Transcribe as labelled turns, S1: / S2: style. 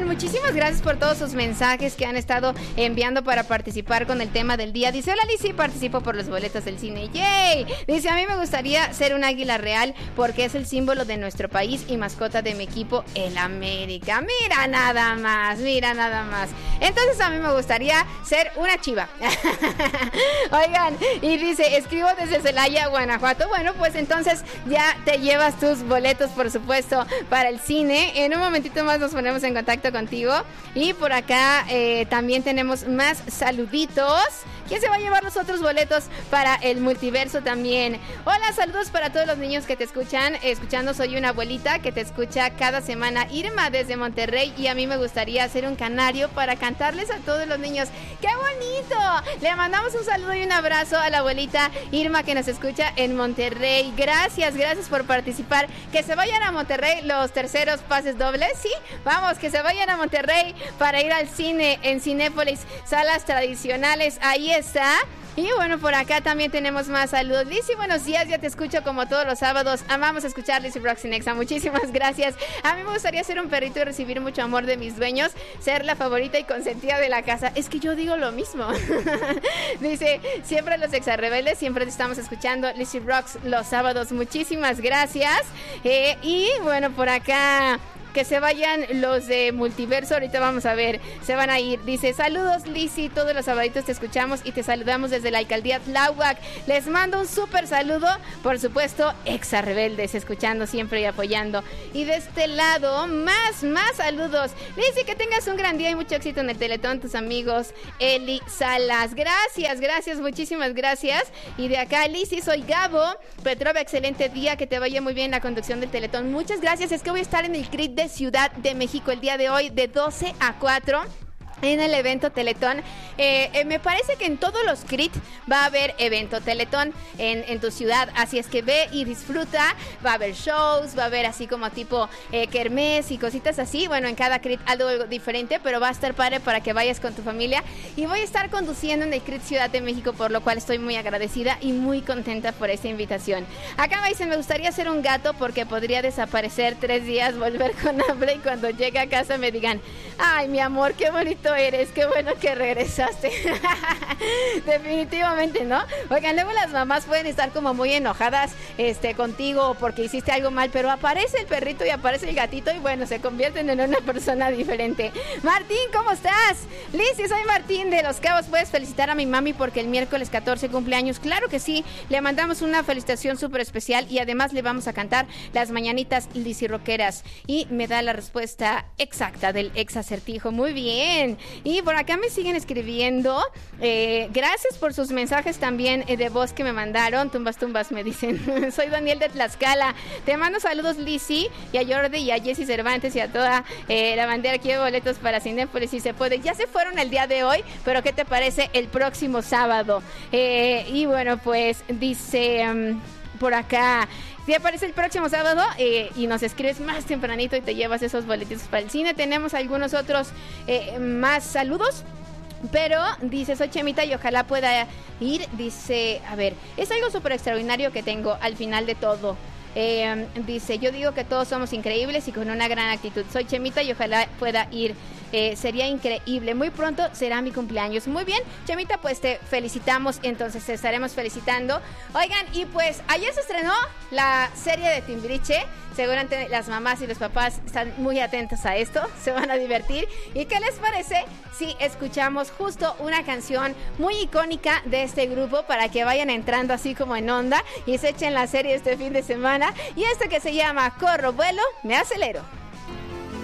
S1: muchísimas gracias por todos sus mensajes que han estado enviando para participar con el tema del día. Dice, hola Lizzy, participo por los boletos del cine. ¡Yay! Dice, a mí me gustaría ser un águila real porque es el símbolo de nuestro país y mascota de mi equipo, el América. Mira nada más, mira nada más. Entonces a mí me gustaría ser una chiva. Oigan, y dice, escribo desde Celaya, Guanajuato. Bueno, pues entonces ya te llevas tus boletos, por supuesto, para el cine. En un momentito más nos ponemos en contacto contigo. Y por acá también tenemos más saluditos. ¿Quién se va a llevar los otros boletos para el multiverso también? Hola, saludos para todos los niños que te escuchan. Escuchando, soy una abuelita que te escucha cada semana. Irma desde Monterrey, y a mí me gustaría ser un canario para cantarles a todos los niños. ¡Qué bonito! Le mandamos un saludo y un abrazo a la abuelita Irma que nos escucha en Monterrey. Gracias por participar. Que se vayan a Monterrey los terceros pases dobles, ¿sí? Vamos, que se vayan a Monterrey para ir al cine en Cinépolis, salas tradicionales. Ahí está. Y bueno, por acá también tenemos más saludos. Lizzy, buenos días, ya te escucho como todos los sábados. Amamos escuchar Lizzy Rocks in Exa, muchísimas gracias. A mí me gustaría ser un perrito y recibir mucho amor de mis dueños, ser la favorita y consentida de la casa. Es que yo digo lo mismo. Dice, siempre los exarrebeldes, siempre te estamos escuchando Lizzy Rocks los sábados, muchísimas gracias. Y bueno, por acá, que se vayan los de Multiverso, ahorita vamos a ver, se van a ir. Dice, saludos Lizzy, todos los sabaditos te escuchamos y te saludamos desde la alcaldía Tláhuac. Les mando un súper saludo, por supuesto, Exa Rebeldes, escuchando siempre y apoyando. Y de este lado, más saludos. Lizzy, que tengas un gran día y mucho éxito en el Teletón, tus amigos Eli Salas. Gracias, muchísimas gracias. Y de acá, Lizzy, soy Gabo Petrova, excelente día, que te vaya muy bien la conducción del Teletón. Muchas gracias, es que voy a estar en el CRIT de Ciudad de México el día de hoy de 12 a 4 en el evento Teletón. Me parece que en todos los CRIT va a haber evento Teletón en tu ciudad, así es que ve y disfruta. Va a haber shows, va a haber así como tipo kermés y cositas así. Bueno, en cada CRIT algo diferente, pero va a estar padre para que vayas con tu familia. Y voy a estar conduciendo en el CRIT Ciudad de México, por lo cual estoy muy agradecida y muy contenta por esta invitación. Acá me dicen, me gustaría ser un gato porque podría desaparecer 3 días, volver con hambre y cuando llegue a casa me digan, ay mi amor, qué bonito eres, qué bueno que regresaste. Definitivamente, ¿no? Oigan, luego las mamás pueden estar como muy enojadas contigo porque hiciste algo mal, pero aparece el perrito y aparece el gatito y bueno, se convierten en una persona diferente. Martín, ¿cómo estás? Lizzy, soy Martín de Los Cabos. ¿Puedes felicitar a mi mami porque el miércoles 14 cumpleaños? Claro que sí, le mandamos una felicitación súper especial y además le vamos a cantar las mañanitas Lizzy Rockeras. Y me da la respuesta exacta del ex acertijo. Muy bien. Y por acá me siguen escribiendo. Gracias por sus mensajes también de voz que me mandaron. Tumbas me dicen. Soy Daniel de Tlaxcala. Te mando saludos Lizzy y a Jordi y a Jessy Cervantes y a toda la bandera. Quiero boletos para Cinépolis si se puede. Ya se fueron el día de hoy, pero ¿qué te parece el próximo sábado? Y bueno, pues dice por acá, si aparece el próximo sábado y nos escribes más tempranito y te llevas esos boletitos para el cine. Tenemos algunos otros más saludos. Pero dice, soy Chemita y ojalá pueda ir. Dice, a ver, es algo súper extraordinario que tengo al final de todo. Dice, yo digo que todos somos increíbles y con una gran actitud. Soy Chemita y ojalá pueda ir. Sería increíble. Muy pronto será mi cumpleaños. Muy bien, Chemita, pues te felicitamos. Entonces te estaremos felicitando. Oigan, y pues ayer se estrenó la serie de Timbiriche. Seguramente las mamás y los papás están muy atentos a esto. Se van a divertir. ¿Y qué les parece si escuchamos justo una canción muy icónica de este grupo para que vayan entrando así como en onda y se echen la serie este fin de semana? Y esto que se llama Corro, Vuelo, Me Acelero.